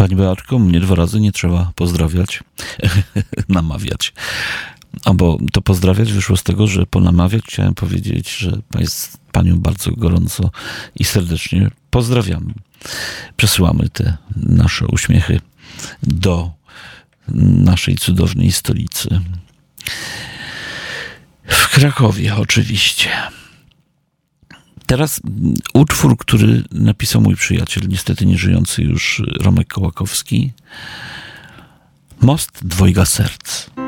Pani Beatko, mnie 2 razy nie trzeba pozdrawiać, namawiać. Bo to pozdrawiać wyszło z tego, że ponamawiać chciałem powiedzieć, że panią bardzo gorąco i serdecznie pozdrawiamy. Przesyłamy te nasze uśmiechy do naszej cudownej stolicy. W Krakowie oczywiście. Teraz utwór, który napisał mój przyjaciel, niestety nieżyjący już Romek Kołakowski. Most dwojga serc.